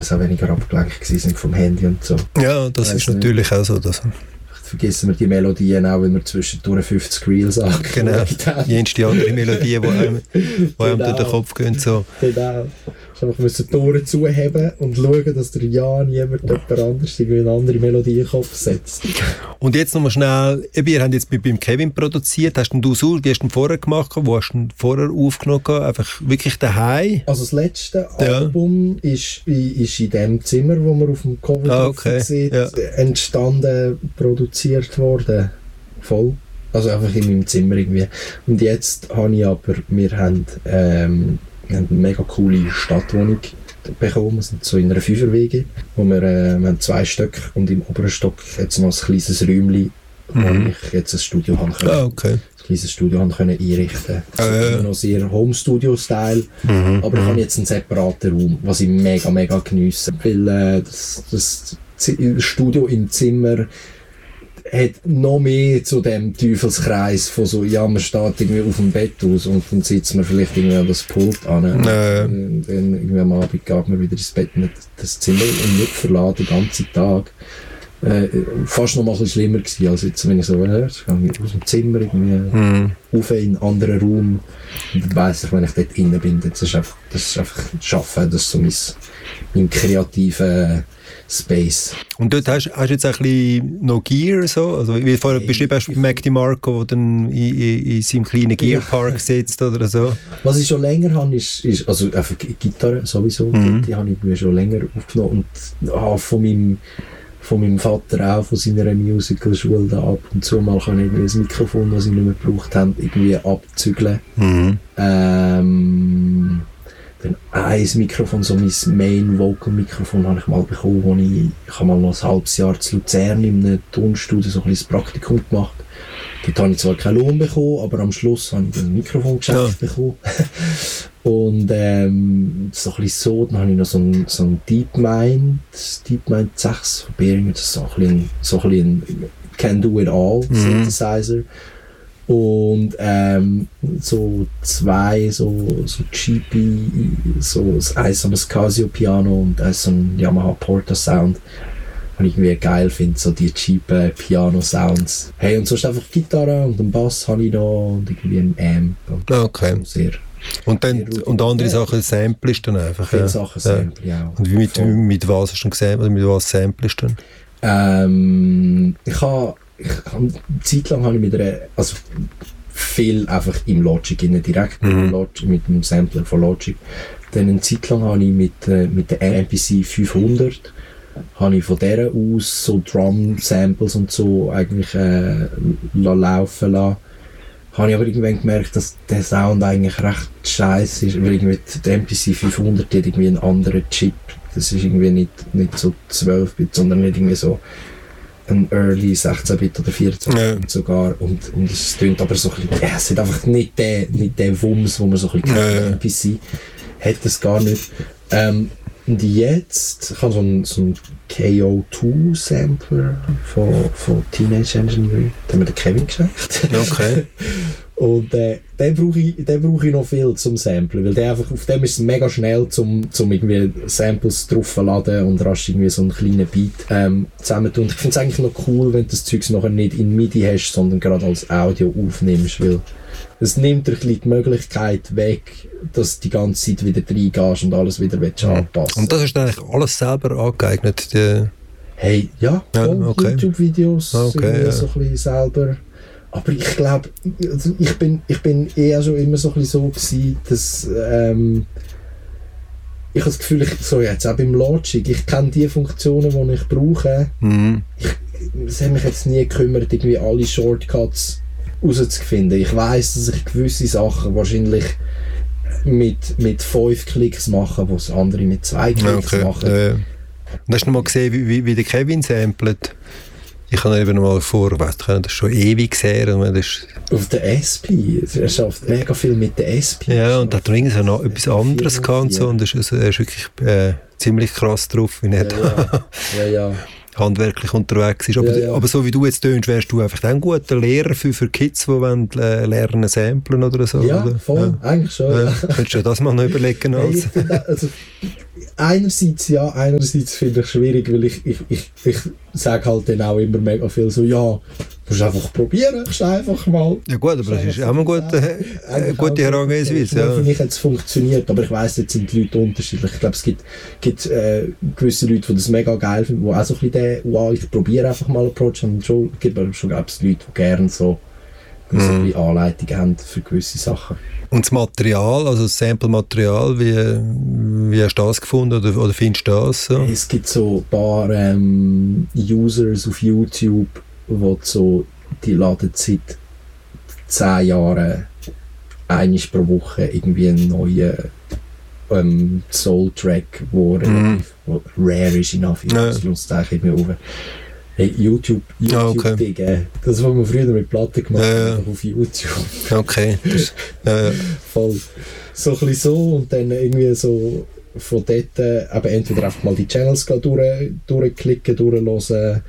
dass auch weniger abgelenkt sind vom Handy und so. Ja, das ist natürlich auch so. Dass vergessen wir die Melodien auch, wenn wir zwischendurch 50 Reels sagen. Genau, jenste andere Melodien, die einem durch den Kopf gehen. So. Genau. Wir müssen die Ohren zuheben und schauen, dass der ja niemand jemand anders irgendwie eine andere Melodie in den Kopf setzt. Und jetzt nochmal schnell, ihr habt jetzt beim Kevin produziert, wie hast du das vorher gemacht, wo hast du vorher aufgenommen, einfach wirklich daheim? Also das letzte Album ist in dem Zimmer, wo man auf dem Cover sieht, entstanden, produziert worden, voll. Also einfach in meinem Zimmer irgendwie. Und jetzt habe ich aber, wir haben eine mega coole Stadtwohnung bekommen. Wir sind so in einer Fünferwege, wo wir haben 2 Stück und im oberen Stock jetzt noch ein kleines Räumchen, wo ich jetzt ein Studio haben können. Ein kleines Studio haben können einrichten. Also noch sehr Home-Studio-Style, aber ich habe jetzt einen separaten Raum, was ich mega, mega geniesse. Weil das Studio im Zimmer hat noch mehr zu dem Teufelskreis von so, ja, man steht irgendwie auf dem Bett aus und dann sitzt man vielleicht irgendwie an das Pult an. Und dann irgendwie am Abend geht man wieder ins Bett und das Zimmer und nicht verlassen den ganzen Tag. Fast noch mal ein bisschen schlimmer gewesen, als jetzt, wenn ich so ich gehe aus dem Zimmer irgendwie auf in einen anderen Raum und dann weiss ich, wenn ich dort innen bin, das ist einfach Arbeiten, das ist so mein kreativer Space. Und dort hast du jetzt ein bisschen noch Gear, so? Also, wie du vorher beschrieben hast, Mac DeMarco, der dann in seinem kleinen Gearpark sitzt oder so. Was ich schon länger habe, ist also einfach Gitarre sowieso, die habe ich mir schon länger aufgenommen und von meinem Vater auch, von seiner Musical-Schule da ab und zu mal kann ich irgendwie das Mikrofon, das ich nicht mehr gebraucht habe, irgendwie abzügeln. Dann ein Mikrofon, so mein Main-Vocal-Mikrofon habe ich mal bekommen, wo ich habe mal noch ein halbes Jahr zu Luzern in einem Tonstudio so ein bisschen das Praktikum gemacht. Dort habe ich zwar keinen Lohn bekommen, aber am Schluss habe ich ein Mikrofongeschäft bekommen. Und so ein bisschen so, dann habe ich noch so ein DeepMind 6 von Behringer, das ist so ein bisschen Can-Do-It-All Synthesizer. Und so 2 so cheapy, eins so ein Casio Piano und eins so ein Yamaha Porta Sound, was ich irgendwie geil finde, so die cheapen Piano Sounds. Hey, und sonst einfach Gitarre und einen Bass habe ich noch und irgendwie einen Amp. Okay. So sehr und andere Sachen samplest du dann einfach? Viele Sachen sample ich auch. Und mit was hast du gesampelt, oder mit was samplest du dann? Eine Zeit lang habe ich viel einfach im Logic direkt mit dem Sampler von Logic. Dann eine Zeit lang habe ich mit der MPC 500 habe ich von der aus so Drum-Samples und so eigentlich laufen lassen. Habe ich aber irgendwann gemerkt, dass der Sound eigentlich recht scheiße ist, weil irgendwie der MPC 500 hat irgendwie einen anderen Chip. Das ist irgendwie nicht so 12-Bit, sondern nicht irgendwie so ein Early 16-Bit oder 14-Bit sogar. Und es klingt aber so ein bisschen, es hat einfach nicht den Wumms, wo man so ein bisschen NPC hat das gar nicht. Und jetzt, ich habe so einen KO2-Sampler von Teenage Engineering, den hat mir der Kevin geschenkt. Okay. Und den brauche ich noch viel zum Samplen, weil der einfach, auf dem ist es mega schnell zum irgendwie Samples draufladen und rasch irgendwie so einen kleinen Beat zusammentun. Ich finde es eigentlich noch cool, wenn du das Zeugs nachher nicht in MIDI hast, sondern gerade als Audio aufnimmst, weil es nimmt dir die Möglichkeit weg, dass du die ganze Zeit wieder reingehst und alles wieder anpassen. Und das hast du eigentlich alles selber angeeignet? Hey, ja, okay. YouTube-Videos, so ein bisschen selber. Aber ich glaube, also ich bin eher schon immer so ein bisschen so gewesen, dass ich habe das Gefühl, so jetzt auch beim Logic, ich kenne die Funktionen, die ich brauche. Es hat mich jetzt nie gekümmert, irgendwie alle Shortcuts rauszufinden. Ich weiss, dass ich gewisse Sachen wahrscheinlich mit 5 Klicks mache, was andere mit 2 Klicks machen. Und hast du noch mal gesehen, wie der Kevin samplet? Ich habe eben noch mal das ist schon ewig her. Auf der SP, er schafft mega viel mit der SP. Ja, und da hat er irgendwie noch etwas anderes gehabt und so, und er ist wirklich ziemlich krass drauf. Ja. handwerklich unterwegs ist. Aber so wie du jetzt tönst, wärst du einfach ein guter Lehrer für Kids, die wollen, lernen samplen oder so? Ja, oder? voll, eigentlich schon. Ja. Könntest du das mal noch überlegen? Also, einerseits ja, einerseits finde ich es schwierig, weil ich sage halt dann auch immer mega viel so, ja, musst einfach probieren, einfach mal. Ja gut, aber das ist auch eine gute Herangehensweise. Ja. Für mich hat es funktioniert, aber ich weiss, jetzt sind die Leute unterschiedlich. Ich glaube, es gibt gewisse Leute, die das mega geil finden, die auch so ein bisschen ich probiere einfach mal Approach haben. Es gibt aber schon Leute, die gerne so ein bisschen Anleitungen haben für gewisse Sachen. Und das Material, also das Sample-Material, wie hast du das gefunden oder findest du das? So? Es gibt so ein paar Users auf YouTube, die laden seit 10 Jahren einmal pro Woche irgendwie einen neuen Soul-Track, der relativ rare ist, in Anführungszeichen, irgendwie Hey, YouTube okay. Digga. Das, was wir früher mit Platten gemacht haben, auf YouTube. Okay. Voll. So ein bisschen so und dann irgendwie so von dort eben entweder einfach mal die Channels durchklicken, durchhören.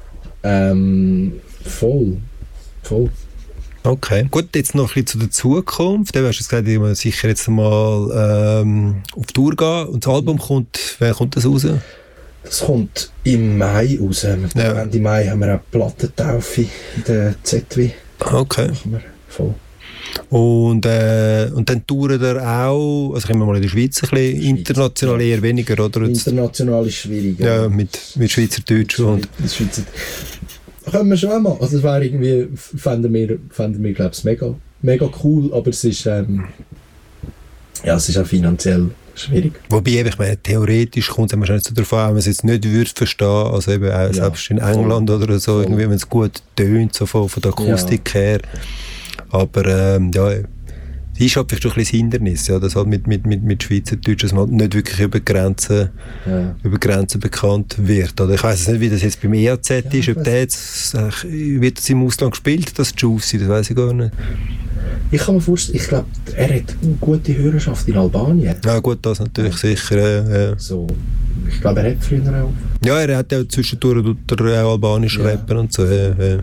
Voll. Okay. Gut, jetzt noch ein bisschen zu der Zukunft. Du hast gesagt, ich muss sicher jetzt mal auf Tour gehen und das Album kommt, wann kommt das raus? Das kommt im Mai raus. Ende Mai haben wir auch Plattentaufe in der ZW. Okay. Voll. Und dann touren ihr auch, also können wir mal in der Schweiz ein bisschen, international eher weniger, oder? International ist schwieriger. Ja, mit Schweizerdeutsch. Können wir schon einmal. Also das wäre irgendwie, fänden wir glaube ich, mega cool, aber es ist, es ist auch finanziell schwierig. Wobei, ich meine, theoretisch kommt es wahrscheinlich so davon, wenn man es jetzt nicht würde verstehen, also eben auch selbst in England oder so, irgendwie, wenn es gut tönt, so von der Akustik her. Aber das ist halt vielleicht ein bisschen das Hindernis, ja, dass halt mit Schweizerdeutsch, dass man halt nicht wirklich über Grenzen bekannt wird. Oder ich weiss es nicht, wie das jetzt beim EAZ ist, ob der jetzt, wird das im Ausland gespielt, das Juicy, das weiss ich gar nicht. Ich kann mir vorstellen, ich glaube, er hat eine gute Hörerschaft in Albanien. Ja gut, das natürlich sicher. Ja. So, ich glaube, er hat früher auch. Ja, er hat ja zwischendurch auch albanisch rappen und so.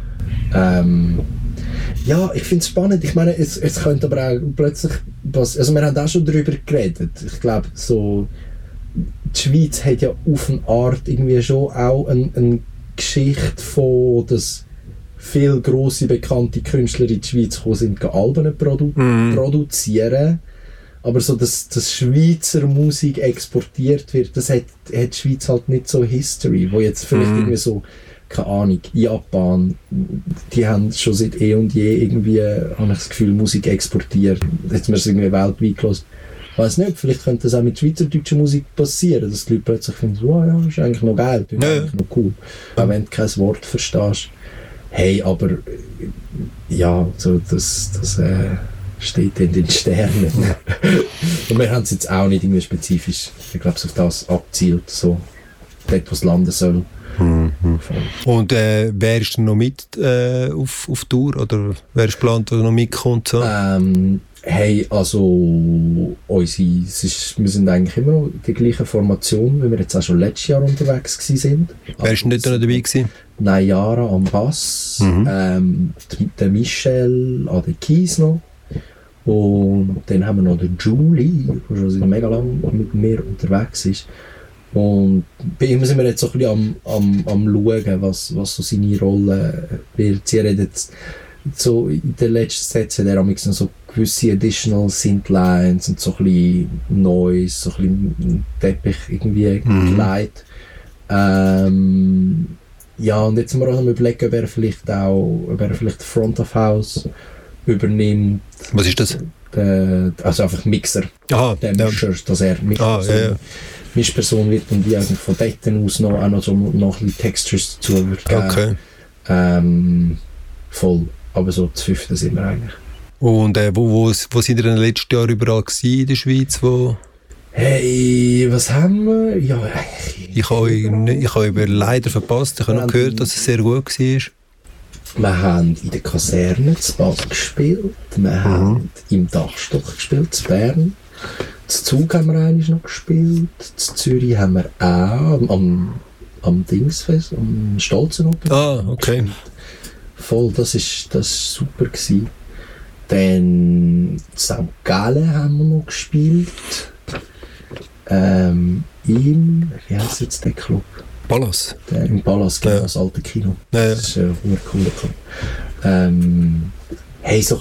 Ja, ich finde es spannend. Ich meine, es könnte aber auch plötzlich also wir haben auch schon darüber geredet. Ich glaube, so die Schweiz hat ja auf eine Art irgendwie schon auch eine Geschichte von, dass viele grosse, bekannte Künstler in die Schweiz gekommen sind, Alben produzieren. Aber so, dass Schweizer Musik exportiert wird, das hat die Schweiz halt nicht so History, wo jetzt vielleicht irgendwie so, keine Ahnung, Japan, die haben schon seit eh und je irgendwie, habe ich das Gefühl, Musik exportiert. Jetzt haben wir es irgendwie weltweit gehört. Ich weiss nicht, vielleicht könnte das auch mit schweizerdeutscher Musik passieren, dass die Leute plötzlich finden, wow, ja, ist eigentlich noch geil, ist eigentlich noch cool. Auch wenn du kein Wort verstehst. Hey, aber ja, so, das steht in den Sternen. Und wir haben es jetzt auch nicht irgendwie spezifisch, ich glaube, auf das abzielt, so dort, wo es landen soll. Und wer ist denn noch mit auf Tour? Oder wer ist geplant, der noch mitkommt? So? Hey, also wir sind eigentlich immer noch in der gleichen Formation, wie wir jetzt auch schon letztes Jahr unterwegs waren. Wer ist denn nicht noch dabei gewesen? Nayara am Bass, der Michel an den Keys noch. Und dann haben wir noch den Julie, der schon seit mega lang mit mir unterwegs ist. Und bei ihm sind wir jetzt so ein bisschen am schauen, was so seine Rolle wird. Sie redet so in den letzten Sätzen, der noch so gewisse Additional Synth-Lines und so ein bisschen Noise, so ein bisschen Teppich irgendwie geleitet. Ja, und jetzt sind wir auch noch überlegen, ob er vielleicht Front of House übernimmt. Was ist das? Also einfach Mixer. Aha, der Mischer, dass er Mischperson wird und die eigentlich von dort aus noch ein bisschen Textures dazu wird geben. Okay. Voll. Aber so zu 5 sind wir eigentlich. Und wo sind ihr in den letzten Jahren überall gewesen in der Schweiz? Hey, was haben wir? Ja, ich habe leider verpasst. Ich habe noch gehört, dass es sehr gut war. Wir haben in der Kaserne zu Basel gespielt. Wir haben im Dachstock gespielt, zu Bern. Zu Zug haben wir eigentlich noch gespielt. Zu Zürich haben wir auch am am Dingsfest, am Stolzen Open. Ah, okay. Voll, das war super gewesen. Dann St. Gallen haben wir noch gespielt. Wie heisst jetzt der Club? Pallas. Im Pallas, genau, das alte Kino. Ja. Das ist ein cooler Club. Hey, so ein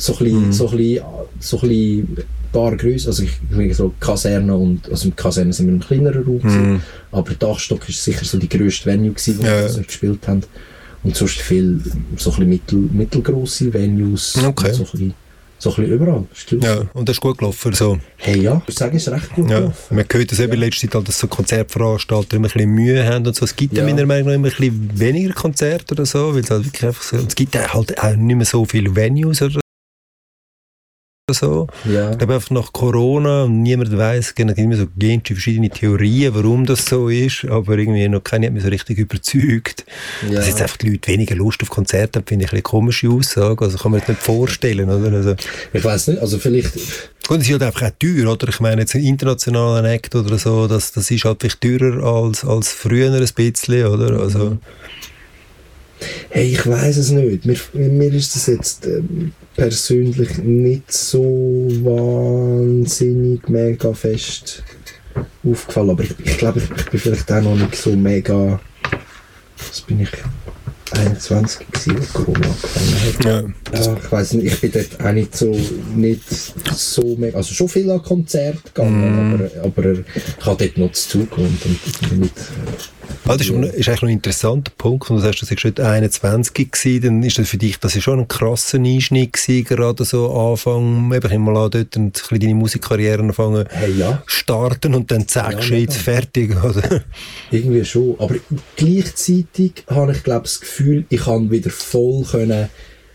bisschen paar Größe, also ich denke so Kaserne und, also im Kaserne sind wir im kleineren Raum aber Dachstock ist sicher so die grösste Venue gewesen, wo wir gespielt haben. Und sonst viel so ein bisschen mittelgrosse Venues, okay. So ein bisschen überall. Ja, und das ist gut gelaufen. So. Hey, ja, ich sage, es ist recht gut gelaufen. Man hört das eben in letzter Zeit, halt, dass so Konzertveranstalter immer ein bisschen Mühe haben und so. Es gibt meiner Meinung nach immer ein bisschen weniger Konzerte oder so, weil es halt wirklich einfach so, es gibt halt auch nicht mehr so viele Venues oder so. Ja. Ich glaube einfach nach Corona und niemand weiss, es gibt immer so verschiedene Theorien, warum das so ist, aber irgendwie noch keine hat mich so richtig überzeugt. Ja. Dass jetzt einfach die Leute weniger Lust auf Konzerte haben, finde ich eine komische Aussage. Also kann man das nicht vorstellen, oder? Also, ich weiss nicht, also vielleicht... Gut, es ist halt einfach auch teuer, oder? Ich meine, jetzt ein internationaler Act oder so, das ist halt vielleicht teurer als früher ein bisschen, oder? Also... Hey, ich weiss es nicht. Mir ist das jetzt persönlich nicht so wahnsinnig mega fest aufgefallen. Aber ich glaube, ich bin vielleicht auch noch nicht so mega... Was bin ich? 21 gewesen, als Corona angefangen hat. Ja, ich weiss nicht, ich bin dort auch nicht so mega... Also schon viel an Konzerte gegangen, aber ich habe dort noch zu tun und nicht... Das ist eigentlich noch ein interessanter Punkt. Und du sagst, du warst schon 21 gewesen, dann ist das für dich das ist schon ein krasser Einschnitt gewesen, gerade so Anfang, ich habe mal dort ein bisschen deine Musikkarriere angefangen starten und dann zack, schon jetzt fertig, oder? Irgendwie schon, aber gleichzeitig habe ich, glaube das Gefühl, ich kann wieder voll können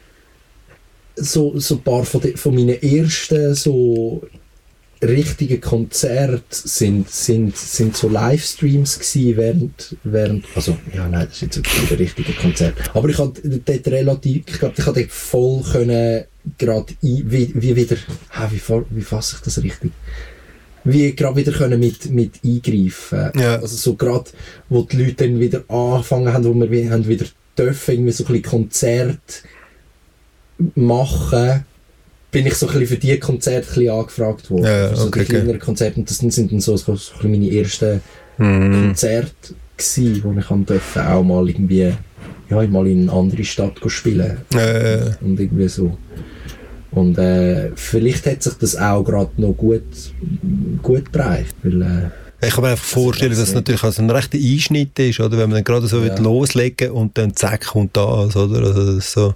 so ein paar von meinen ersten so richtige Konzerte sind so Livestreams gewesen während also ja nein, das ist jetzt ein richtiger Konzert, aber ich habe dort relativ, ich glaube, ich habe dort voll können gerade wie wieder, wie fasse ich das richtig, wie gerade wieder können mit eingreifen, also so gerade, wo die Leute dann wieder angefangen haben, wo wir haben wieder dürfen irgendwie so ein bisschen Konzert machen, bin ich so ein bisschen für diese Konzerte ein bisschen angefragt worden. Ja, so die kleineren Konzerte. Und das sind dann so meine ersten Konzerte gewesen, wo ich durfte auch mal irgendwie, mal in eine andere Stadt spielen. Und irgendwie so. Und vielleicht hat sich das auch gerade noch gut gereicht. Ich kann mir einfach vorstellen, dass es natürlich also ein rechter Einschnitt ist, oder? Wenn man dann gerade so loslegen und dann zack kommt das, oder? Also das ist so.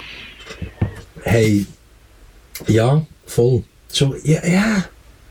Hey, ja, voll. Schon, ja.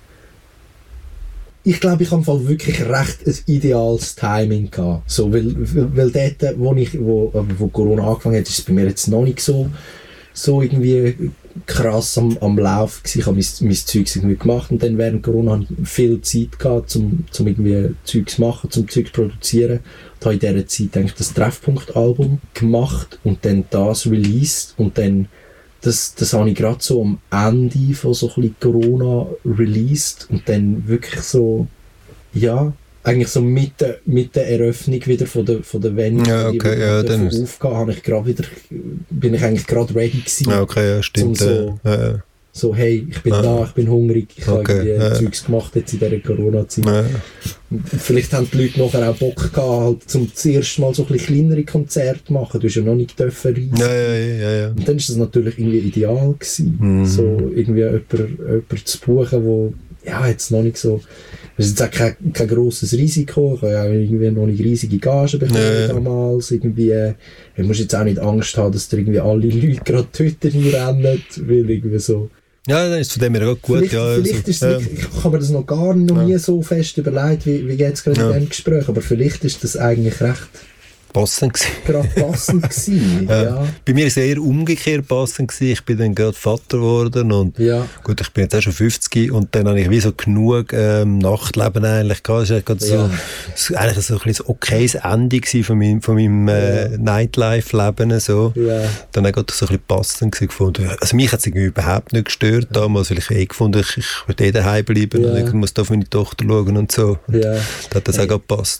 Ich glaube, ich habe wirklich recht ein ideales Timing gehabt. So, weil dort, wo Corona angefangen hat, ist es bei mir jetzt noch nicht so irgendwie krass am Lauf gewesen. Ich habe mein Zeugs irgendwie gemacht und dann während Corona habe ich viel Zeit gehabt, zum irgendwie Zeugs zu machen, zum Zeugs zu produzieren. Und habe in dieser Zeit eigentlich das Treffpunkt-Album gemacht und dann das released und dann das habe ich gerade so am Ende von so ein bisschen Corona released und dann wirklich so, eigentlich so mit der Eröffnung wieder von der Venue, die dann aufgegangen, bin ich eigentlich gerade ready gewesen. Okay, ja, stimmt. So, hey, ich bin da, ich bin hungrig, ich habe irgendwie Zeugs gemacht jetzt in dieser Corona-Zeit. Vielleicht haben die Leute nachher auch Bock gehabt, halt, zum ersten Mal so ein bisschen kleinere Konzerte zu machen. Du hast ja noch nicht reisen. Ja. Und dann war das natürlich irgendwie ideal gewesen. So irgendwie jemanden zu buchen, wo jetzt noch nicht so... Das ist jetzt auch kein grosses Risiko. Ich habe ja irgendwie noch nicht riesige Gagen bekommen damals. Irgendwie, ich muss jetzt auch nicht Angst haben, dass da irgendwie alle Leute gerade Twitter reinrennen, weil irgendwie so... Ja, dann ist es von dem her auch gut. Vielleicht ist es nicht, ich habe mir das noch nie so fest überlegt, wie jetzt gerade in diesem Gespräch, aber vielleicht ist das eigentlich recht passend gewesen. Ja. Bei mir war es eher umgekehrt passend gewesen. Ich bin dann gerade Vater geworden und gut, ich bin jetzt auch schon 50 und dann habe ich wie so genug Nachtleben eigentlich gehabt. Das war eigentlich so ein bisschen ein okayes Ende von meinem Nightlife-Leben. So. Dann habe ich so ein bisschen passend gefunden. Also mich hat es irgendwie überhaupt nicht gestört damals, weil ich gefunden ich würde daheim bleiben und ich muss da auf meine Tochter schauen und so. Und da hat das auch gepasst, oder?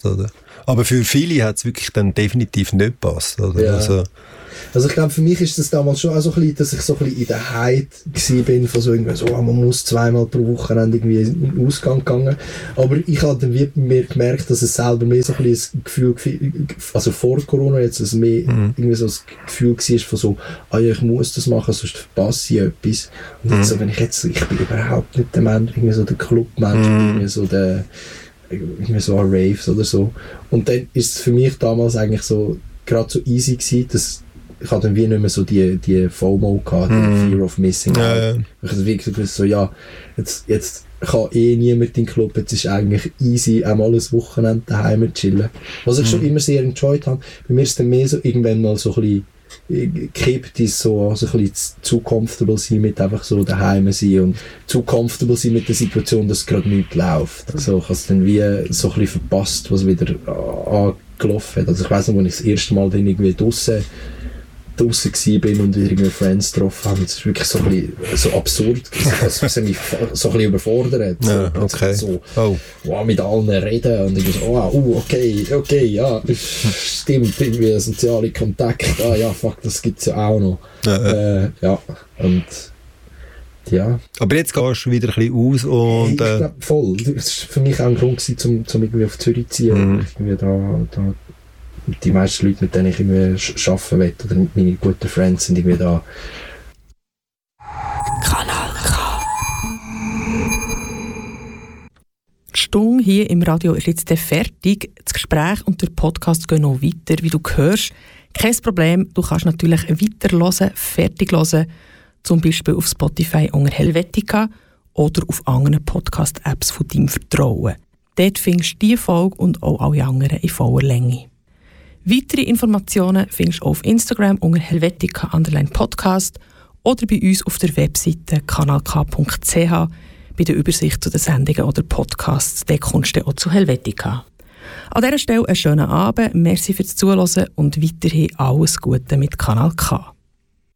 Aber für viele hat es wirklich dann definitiv nicht gepasst. Oder? Ja. Also ich glaube, für mich ist das damals schon auch so ein bisschen, dass ich so ein bisschen in der Hype bin von so irgendwie so, man muss 2-mal pro Woche irgendwie in den Ausgang gegangen. Aber ich habe dann wie mir gemerkt, dass es selber mehr so ein bisschen ein Gefühl, also vor Corona jetzt, dass es mehr irgendwie so das Gefühl war von so, ich muss das machen, sonst verpasse ich etwas. Und jetzt so, wenn ich bin überhaupt nicht der Mensch, irgendwie so der Clubmensch, irgendwie so ein Raves oder so. Und dann ist es für mich damals eigentlich so gerade so easy gewesen, dass ich hatte dann wie nicht mehr so die FOMO gehabt, die Fear of Missing Out. Ja. Ich habe wirklich gewusst, so, jetzt kann niemand in den Club, jetzt ist eigentlich easy, einmal ein Wochenende daheim chillen. Was ich schon immer sehr enjoyed habe. Bei mir ist es dann mehr so irgendwann mal so ein bisschen gekippt, ist so ein bisschen zu comfortable sein mit einfach so daheim sein und zu comfortable sein mit der Situation, dass gerade nichts läuft. Also ich habe es dann wie so ein bisschen verpasst, was wieder angelaufen hat. Also ich weiss noch, als ich das erste Mal dann irgendwie draussen bin und irgendwie Friends getroffen habe, das ist wirklich so ein bisschen so absurd, dass es mich so ein bisschen überfordert. Ja, okay. So, mit allen reden und ich so, okay, ja, stimmt, irgendwie soziale Kontakte, das gibt es ja auch noch. Und ja. Aber jetzt gehst du wieder ein bisschen aus und... Ich glaube, voll. Das war für mich auch ein Grund gewesen, um irgendwie auf Zürich zu ziehen. Irgendwie da die meisten Leute, mit denen ich irgendwie arbeiten will, oder mit meinen guten Friends, sind irgendwie da. Kanal K. Die Stunde hier im Radio ist jetzt fertig. Das Gespräch und der Podcast gehen noch weiter, wie du hörst. Kein Problem, du kannst natürlich weiterhören, fertig hören, zum Beispiel auf Spotify unter Helvetica oder auf anderen Podcast-Apps von deinem Vertrauen. Dort findest du diese Folge und auch alle anderen in voller Länge. Weitere Informationen findest du auf Instagram unter helvetica_podcast oder bei uns auf der Webseite kanalk.ch bei der Übersicht zu den Sendungen oder Podcasts. Dort kommst du auch zu Helvetica. An dieser Stelle einen schönen Abend, merci fürs Zuhören und weiterhin alles Gute mit Kanal K.